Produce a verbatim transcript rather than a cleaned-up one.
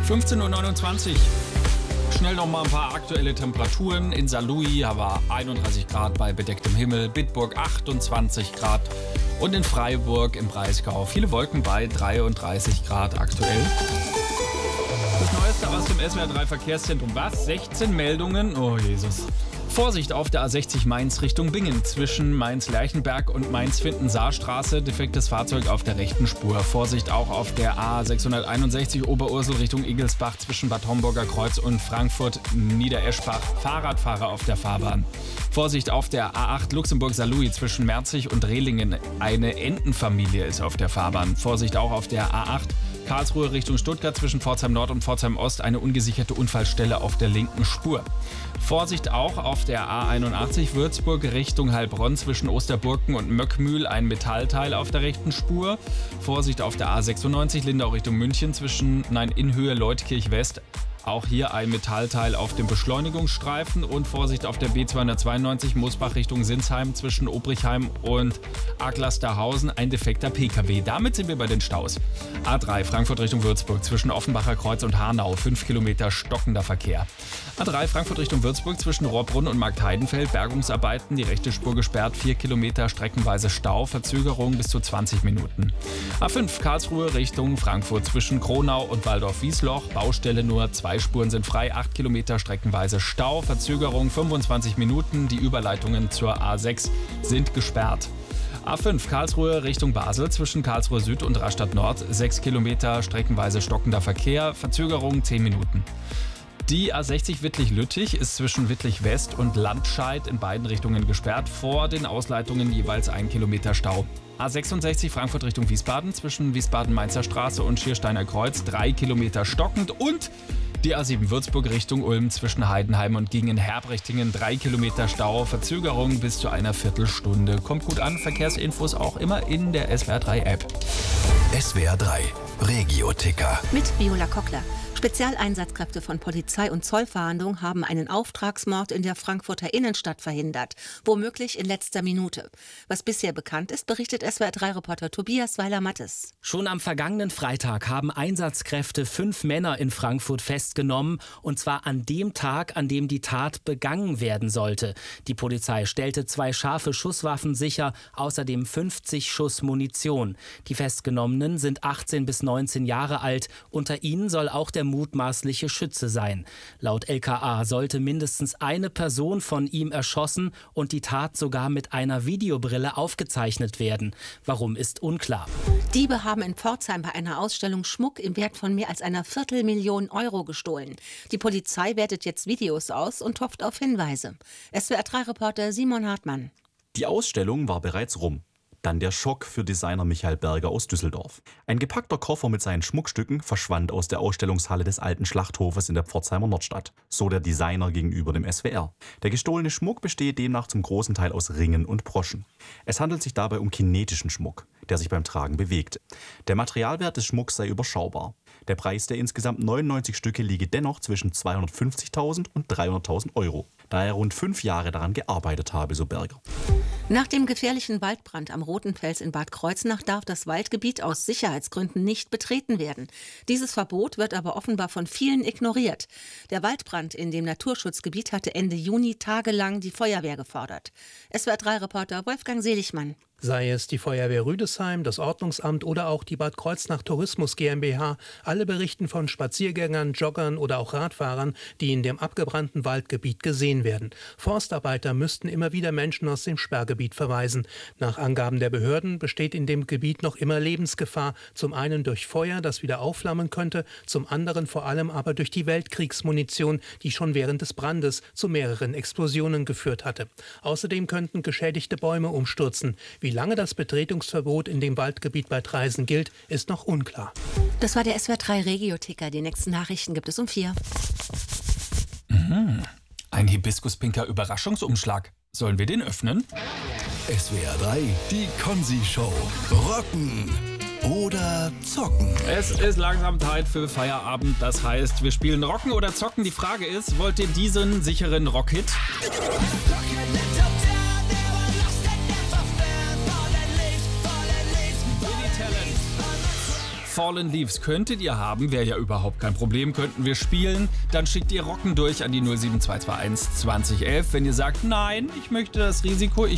fünfzehn Uhr neunundzwanzig. Schnell noch mal ein paar aktuelle Temperaturen. In Saarlouis war einunddreißig Grad bei bedecktem Himmel, Bitburg achtundzwanzig Grad und in Freiburg im Breisgau viele Wolken bei dreiunddreißig Grad aktuell. Das Neueste aus dem S W R drei Verkehrszentrum. Was? sechzehn Meldungen? Oh Jesus. Vorsicht auf der A sechzig Mainz Richtung Bingen. Zwischen Mainz-Lerchenberg und Mainz-Finten-Saarstraße defektes Fahrzeug auf der rechten Spur. Vorsicht auch auf der A sechshunderteinundsechzig Oberursel Richtung Igelsbach zwischen Bad Homburger Kreuz und Frankfurt-Niedereschbach. Fahrradfahrer auf der Fahrbahn. Vorsicht auf der A acht Luxemburg-Saarlouis zwischen Merzig und Rehlingen. Eine Entenfamilie ist auf der Fahrbahn. Vorsicht auch auf der A acht Karlsruhe Richtung Stuttgart zwischen Pforzheim Nord und Pforzheim Ost. Eine ungesicherte Unfallstelle auf der linken Spur. Vorsicht auch auf der A einundachtzig Würzburg Richtung Heilbronn zwischen Osterburken und Möckmühl, ein Metallteil auf der rechten Spur. Vorsicht auf der A sechsundneunzig Lindau Richtung München zwischen, nein, in Höhe Leutkirch West. Auch hier ein Metallteil auf dem Beschleunigungsstreifen und Vorsicht auf der B zweihundertzweiundneunzig Mosbach Richtung Sinsheim zwischen Obrichheim und Aglasterhausen, ein defekter P K W. Damit sind wir bei den Staus. A drei Frankfurt Richtung Würzburg zwischen Offenbacher Kreuz und Hanau, fünf Kilometer stockender Verkehr. A drei Frankfurt Richtung Würzburg zwischen Rohrbrunn und Marktheidenfeld, Bergungsarbeiten, die rechte Spur gesperrt, vier Kilometer streckenweise Stau, Verzögerung bis zu zwanzig Minuten. A fünf Karlsruhe Richtung Frankfurt zwischen Kronau und Waldorf-Wiesloch, Baustelle nur zwei Spuren sind frei, acht Kilometer streckenweise Stau, Verzögerung fünfundzwanzig Minuten, die Überleitungen zur A sechs sind gesperrt. A fünf Karlsruhe Richtung Basel zwischen Karlsruhe Süd und Rastatt Nord, sechs Kilometer streckenweise stockender Verkehr, Verzögerung zehn Minuten. Die A sechzig Wittlich-Lüttich ist zwischen Wittlich West und Landscheid in beiden Richtungen gesperrt, vor den Ausleitungen jeweils ein Kilometer Stau. A sechsundsechzig Frankfurt Richtung Wiesbaden zwischen Wiesbaden-Mainzer Straße und Schiersteiner Kreuz, drei Kilometer stockend und die A sieben Würzburg Richtung Ulm zwischen Heidenheim und Gingen-Herbrichtingen, drei Kilometer Stau, Verzögerung bis zu einer Viertelstunde. Kommt gut an, Verkehrsinfos auch immer in der S W R drei App. S W R drei Regio-Ticker. Mit Viola Kockler. Spezialeinsatzkräfte von Polizei und Zollfahndung haben einen Auftragsmord in der Frankfurter Innenstadt verhindert, womöglich in letzter Minute. Was bisher bekannt ist, berichtet S W R drei Reporter Tobias Weiler-Mattes. Schon am vergangenen Freitag haben Einsatzkräfte fünf Männer in Frankfurt festgenommen, und zwar an dem Tag, an dem die Tat begangen werden sollte. Die Polizei stellte zwei scharfe Schusswaffen sicher, außerdem fünfzig Schuss Munition. Die Festgenommenen sind achtzehn bis neunzehn Jahre alt, unter ihnen soll auch der mutmaßliche Schütze sein. Laut L K A sollte mindestens eine Person von ihm erschossen und die Tat sogar mit einer Videobrille aufgezeichnet werden. Warum ist unklar. Diebe haben in Pforzheim bei einer Ausstellung Schmuck im Wert von mehr als einer Viertelmillion Euro gestohlen. Die Polizei wertet jetzt Videos aus und hofft auf Hinweise. S W R drei Reporter Simon Hartmann. Die Ausstellung war bereits rum. Dann der Schock für Designer Michael Berger aus Düsseldorf. Ein gepackter Koffer mit seinen Schmuckstücken verschwand aus der Ausstellungshalle des alten Schlachthofes in der Pforzheimer Nordstadt. So der Designer gegenüber dem S W R. Der gestohlene Schmuck besteht demnach zum großen Teil aus Ringen und Broschen. Es handelt sich dabei um kinetischen Schmuck, der sich beim Tragen bewegt. Der Materialwert des Schmucks sei überschaubar. Der Preis der insgesamt neunundneunzig Stücke liege dennoch zwischen zweihundertfünfzigtausend und dreihunderttausend Euro, da er rund fünf Jahre daran gearbeitet habe, so Berger. Nach dem gefährlichen Waldbrand am Roten Fels in Bad Kreuznach darf das Waldgebiet aus Sicherheitsgründen nicht betreten werden. Dieses Verbot wird aber offenbar von vielen ignoriert. Der Waldbrand in dem Naturschutzgebiet hatte Ende Juni tagelang die Feuerwehr gefordert. S W R drei Reporter Wolfgang Seligmann. Sei es die Feuerwehr Rüdesheim, das Ordnungsamt oder auch die Bad Kreuznach Tourismus GmbH, alle berichten von Spaziergängern, Joggern oder auch Radfahrern, die in dem abgebrannten Waldgebiet gesehen werden. Forstarbeiter müssten immer wieder Menschen aus dem Sperrgebiet verweisen. Nach Angaben der Behörden besteht in dem Gebiet noch immer Lebensgefahr, zum einen durch Feuer, das wieder aufflammen könnte, zum anderen vor allem aber durch die Weltkriegsmunition, die schon während des Brandes zu mehreren Explosionen geführt hatte. Außerdem könnten geschädigte Bäume umstürzen. Wie lange das Betretungsverbot in dem Waldgebiet bei Traisen gilt, ist noch unklar. Das war der S W R drei Regio-Ticker. Die nächsten Nachrichten gibt es um vier. Mhm. Ein Hibiskuspinker Überraschungsumschlag. Sollen wir den öffnen? S W R drei, die Konzi-Show. Rocken oder zocken? Es ist langsam Zeit für Feierabend. Das heißt, wir spielen Rocken oder zocken. Die Frage ist, wollt ihr diesen sicheren Rockhit? Fallen Leaves könntet ihr haben, wäre ja überhaupt kein Problem, könnten wir spielen. Dann schickt ihr Rocken durch an die null sieben zwei zwei eins zwanzig elf. Wenn ihr sagt, nein, ich möchte das Risiko, ich